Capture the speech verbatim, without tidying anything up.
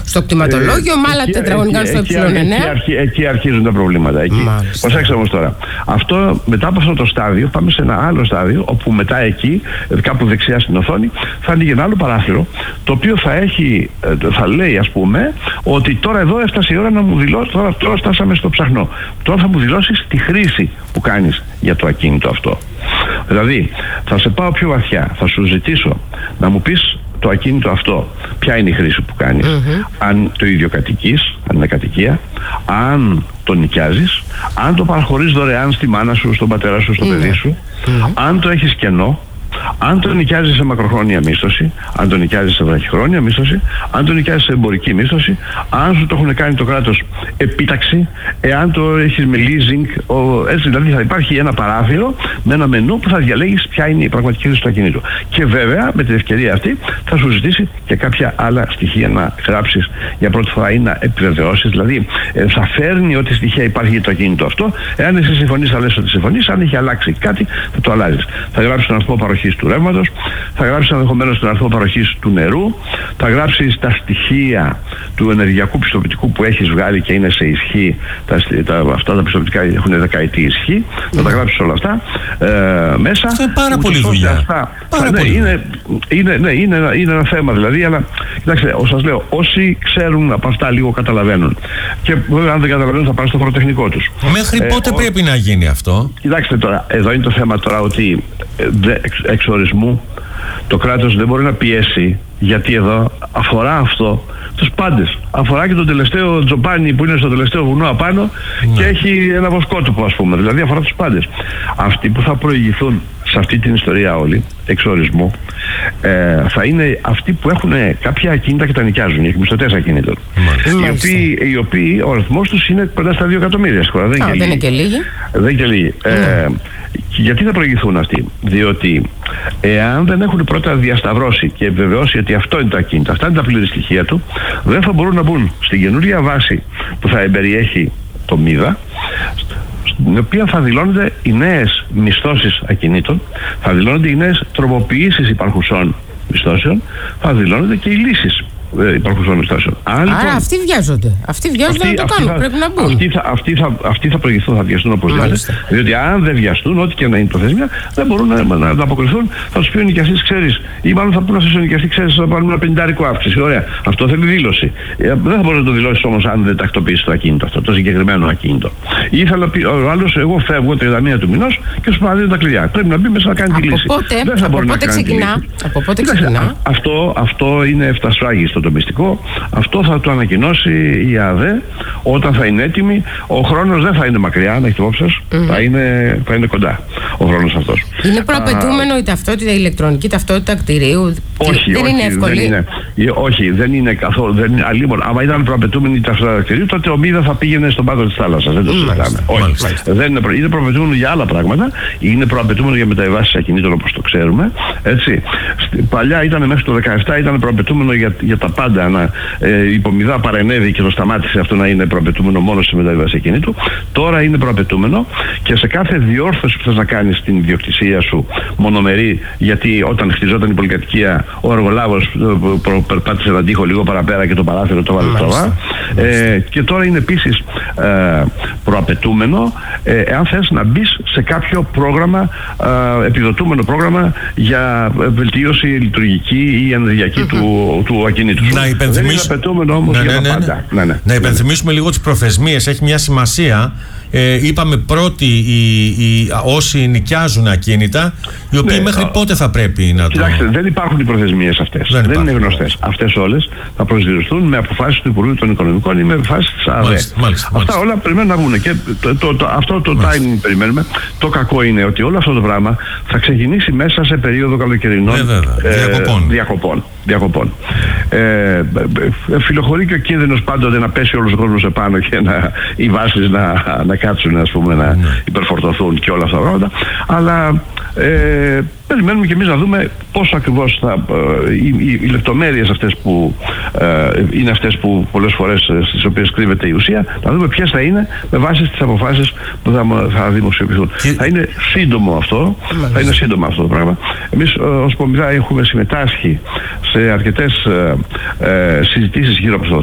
στο κτηματολόγιο, με άλλα τετραγωνικά στο ε εννέα. Εκεί, εκεί αρχίζουν τα προβλήματα. Προσέξτε όμως τώρα. Αυτό, μετά από αυτό το στάδιο, πάμε σε ένα άλλο στάδιο, όπου μετά εκεί, κάπου δεξιά στην οθόνη, θα ανοίγει ένα άλλο παράθυρο, το οποίο θα έχει, θα λέει, ας πούμε, ότι τώρα εδώ έφτασε η ώρα να μου δηλώσει, τώρα, τώρα φτάσαμε στο ψαχνό. Τώρα θα μου δηλώσεις τη χρήση που κάνεις για το ακίνητο αυτό. Δηλαδή, θα σε πάω πιο βαθιά, θα σου ζητήσω να μου πεις το ακίνητο αυτό, ποια είναι η χρήση που κάνεις, mm-hmm. αν το ίδιο κατοικείς, αν είναι κατοικία, αν το νοικιάζεις, αν το παραχωρείς δωρεάν στη μάνα σου, στον πατέρα σου, στο mm-hmm. παιδί σου, mm-hmm. αν το έχεις κενό, αν το νοικιάζεις σε μακροχρόνια μίσθωση, αν το νοικιάζεις σε βραχυχρόνια μίσθωση, αν το νοικιάζεις σε εμπορική μίσθωση, αν σου το έχουν κάνει το κράτος επίταξη, εάν το έχεις με leasing, ο, έτσι δηλαδή θα υπάρχει ένα παράθυρο με ένα μενού που θα διαλέγεις ποια είναι η πραγματική χρήση του ακινήτου. Και βέβαια με την ευκαιρία αυτή θα σου ζητήσει και κάποια άλλα στοιχεία να γράψεις για πρώτη φορά ή να επιβεβαιώσεις. Δηλαδή ε, θα φέρνει ό,τι στοιχεία υπάρχει για το ακίνητο αυτό. Εάν εσύ συμφωνείς, θα λες ότι συμφωνείς. Αν έχει αλλάξει κάτι, θα το αλλάζεις. Θα γράψεις τον αριθμό παροχής του ρεύματος, θα γράψεις ενδεχομένως τον αριθμό παροχής του νερού, θα γράψεις τα στοιχεία του ενεργειακού πιστοποιητικού που έχεις βγάλει και είναι σε ισχύ. Τα, τα, αυτά τα πιστοποιητικά έχουν δεκαετή ισχύ. Mm. Θα τα γράψεις όλα αυτά ε, μέσα. Αυτό είναι πάρα πολύ δουλειά. Αυτά, πάρα ναι, πολύ. Είναι, είναι, ναι, είναι, ένα, είναι ένα θέμα δηλαδή, αλλά κοιτάξτε, σας λέω, όσοι ξέρουν από αυτά λίγο καταλαβαίνουν. Και βέβαια αν δεν καταλαβαίνουν θα πάνε στο φοροτεχνικό τους. Μέχρι ε, πότε ο, πρέπει να γίνει αυτό? Κοιτάξτε τώρα, εδώ είναι το θέμα τώρα ότι ε, εξ, εξ ορισμού το κράτος δεν μπορεί να πιέσει, γιατί εδώ αφορά αυτό τους πάντες. Αφορά και τον τελευταίο τζοπάνι που είναι στο τελευταίο βουνό απάνω ναι. και έχει ένα βοσκότοπο, ας πούμε. Δηλαδή αφορά τους πάντες. Αυτοί που θα προηγηθούν σε αυτή την ιστορία όλοι, εξ ορισμού, ε, θα είναι αυτοί που έχουν κάποια ακίνητα και τα νοικιάζουν, οι μισθωτές ακινήτων. Οι οποίοι, οι οποίοι ο αριθμός τους είναι κοντά στα δύο εκατομμύρια σχόλια. Δεν, Α, δεν είναι και λίγοι. Δεν είναι και λίγοι. Mm. Ε, γιατί θα προηγηθούν αυτοί? Διότι εάν δεν έχουν πρώτα διασταυρώσει και βεβαιώσει ότι αυτό είναι το ακίνητο, αυτά είναι τα πλήρη στοιχεία του, δεν θα μπορούν να μπουν στην καινούργια βάση που θα εμπεριέχει το ΜΥΔΑ, στην οποία θα δηλώνονται οι νέες μισθώσεις ακινήτων, θα δηλώνονται οι νέες τροποποιήσεις υπάρχουσών μισθώσεων, θα δηλώνονται και οι λύσεις υπάρχουσών μισθώσεων. Άρα λοιπόν, αυτοί βιάζονται. Αυτοί βιάζονται να το κάνουν. Θα, πρέπει να μπουν. Αυτοί θα, αυτοί θα, αυτοί θα προηγηθούν, θα βιαστούν οπωσδήποτε. Διότι αν δεν βιαστούν, ό,τι και να είναι προθεσμία, δεν μπορούν να, να, να ανταποκριθούν. Θα του πει ο νοικιαστής, ξέρεις, ή μάλλον θα πούνε στον νοικιαστή, ξέρεις, θα πάρουμε ένα πεντάρικο αύξηση. Ωραία. Αυτό θέλει δήλωση. Ε, δεν θα μπορεί να το δηλώσει όμως αν δεν τακτοποιήσει το ακίνητο αυτό, το συγκεκριμένο ακίνητο. Ή θα πει ο άλλος, εγώ φεύγω τριάντα μία του μηνός και σου παραδίδω τα κλειδιά. Πρέπει να μπει μέσα να κάνει τη λύση. Δεν θα μπορεί να κάνει. Από πότε ξεκινά? Αυτό είναι εφτασφράγιστο το μυστικό. Αυτό θα το ανακοινώσει η ΑΔΕ όταν θα είναι έτοιμη. Ο χρόνος δεν θα είναι μακριά, να έχετε υπόψη σας. Mm-hmm. Θα, είναι, θα είναι κοντά ο χρόνος αυτός. Είναι προαπαιτούμενο Α, η ταυτότητα, η ηλεκτρονική ταυτότητα κτηρίου? Όχι, δεν όχι, είναι εύκολη. Δεν είναι, όχι, δεν είναι καθόλου. Δεν είναι, αλίμον, άμα ήταν προαπαιτούμενη η ταυτότητα κτηρίου, τότε ο ΜΥΔΑ θα πήγαινε στον πάτο της θάλασσας. Δεν το συζητάμε. Όχι. Δεν είναι, προ, είναι προαπαιτούμενο για άλλα πράγματα. Είναι προαπαιτούμενο για μεταβιβάσεις ακινήτων, όπως το ξέρουμε. Έτσι. Παλιά ήταν μέχρι το δεκαεπτά, ήταν προαπαιτούμενο για, για τα πάντα. Να, ε, η Υπομηδά παρενέβη και το σταμάτησε αυτό να είναι προαπαιτούμενο μόνο σε μεταβίβαση ακινήτου. Τώρα είναι προαπαιτούμενο και σε κάθε διόρθωση που θες να κάνεις στην ιδιοκτησία σου μονομερή, γιατί όταν χτιζόταν η πολυκατοικία ο εργολάβος περπάτησε έναν τοίχο λίγο παραπέρα και το παράθυρο το βάλε στραβά. Ε, και τώρα είναι επίσης ε, προαπαιτούμενο ε, εάν θες να μπεις σε κάποιο πρόγραμμα, ε, επιδοτούμενο πρόγραμμα για βελτίωση λειτουργική ή ενεργειακή mm-hmm. του, του ακινήτου. Να υπενθυμίσουμε, όμως ναι, για ναι, τα ναι, πάντα. Ναι, ναι. Να υπενθυμίσουμε λίγο τις προθεσμίες, έχει μια σημασία. Ε, είπαμε πρώτοι οι, οι, όσοι νοικιάζουν ακίνητα, οι οποίοι ναι, μέχρι α, πότε θα πρέπει να το... Κοιτάξτε, δεν υπάρχουν οι προθεσμίες αυτές. Δεν, δεν είναι γνωστές. Αυτές όλες θα προσδιοριστούν με αποφάσεις του Υπουργείου των Οικονομικών ή με αποφάσεις της ΑΔΕ. Μάλιστα, μάλιστα, Αυτά μάλιστα. όλα περιμένουν να βγουν. Και το, το, το, αυτό το μάλιστα. timing περιμένουμε. Το κακό είναι ότι όλο αυτό το πράγμα θα ξεκινήσει μέσα σε περίοδο καλοκαιρινών ναι, ε, διακοπών. διακοπών. διακοπών. Ε, φιλοχωρεί και ο κίνδυνος πάντοτε να πέσει όλος ο κόσμος επάνω και να, οι βάσεις να, να κάτσουν, ας πούμε, να ναι. υπερφορτωθούν και όλα αυτά τα πράγματα. Αλλά ε, περιμένουμε και εμείς να δούμε πόσο ακριβώς θα, ε, οι, οι, οι λεπτομέρειες αυτές που ε, είναι αυτές που πολλές φορές στις οποίες κρύβεται η ουσία, να δούμε ποιες θα είναι με βάση τις αποφάσεις που θα, θα δημοσιοποιηθούν. Και... Θα είναι σύντομο αυτό, θα είναι σύντομο αυτό το πράγμα. Εμείς ως Υπομηδά έχουμε συμμετάσχει σε αρκετές ε, ε, συζητήσεις γύρω από αυτό το